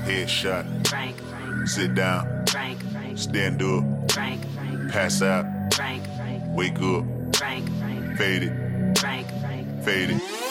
Headshot. Frank, Sit down. Frank, Stand up. Frank, Pass out. Frank, Wake up. Frank, Fade it. Frank, Fade it.